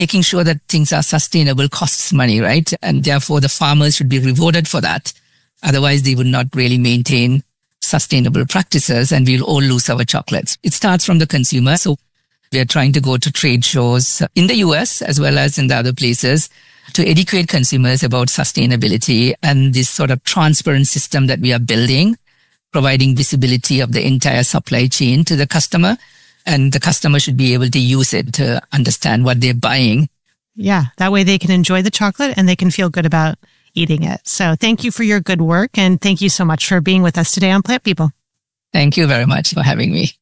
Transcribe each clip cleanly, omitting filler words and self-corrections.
making sure that things are sustainable costs money, right? And therefore the farmers should be rewarded for that. Otherwise they would not really maintain sustainable practices and we'll all lose our chocolates. It starts from the consumer. So we are trying to go to trade shows in the US as well as in the other places to educate consumers about sustainability and this sort of transparent system that we are building, providing visibility of the entire supply chain to the customer. And the customer should be able to use it to understand what they're buying. Yeah, that way they can enjoy the chocolate and they can feel good about eating it. So thank you for your good work. And thank you so much for being with us today on Plant People. Thank you very much for having me.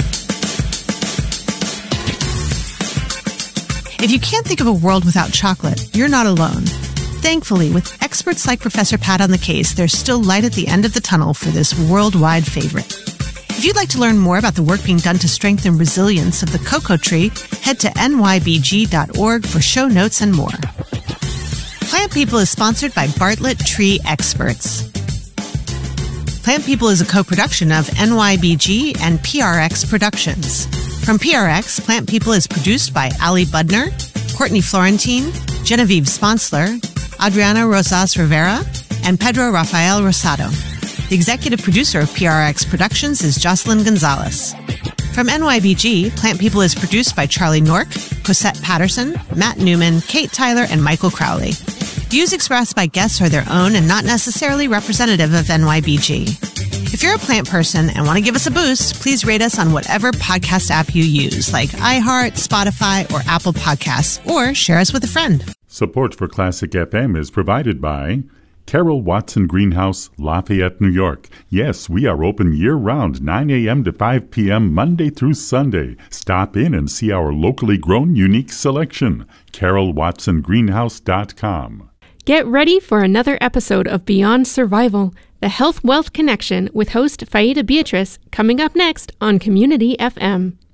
If you can't think of a world without chocolate, you're not alone. Thankfully, with experts like Professor Pat on the case, there's still light at the end of the tunnel for this worldwide favorite. If you'd like to learn more about the work being done to strengthen resilience of the cocoa tree, head to nybg.org for show notes and more. Plant People is sponsored by Bartlett Tree Experts. Plant People is a co-production of NYBG and PRX Productions. From PRX, Plant People is produced by Ali Budner, Courtney Florentine, Genevieve Sponsler, Adriana Rosas Rivera, and Pedro Rafael Rosado. The executive producer of PRX Productions is Jocelyn Gonzalez. From NYBG, Plant People is produced by Charlie Nork, Cosette Patterson, Matt Newman, Kate Tyler, and Michael Crowley. Views expressed by guests are their own and not necessarily representative of NYBG. If you're a plant person and want to give us a boost, please rate us on whatever podcast app you use, like iHeart, Spotify, or Apple Podcasts, or share us with a friend. Support for Classic FM is provided by Carol Watson Greenhouse, Lafayette, New York. Yes, we are open year-round, 9 a.m. to 5 p.m., Monday through Sunday. Stop in and see our locally grown, unique selection. CarolWatsonGreenhouse.com. Get ready for another episode of Beyond Survival, the Health Wealth Connection with host Faida Beatrice, coming up next on Community FM.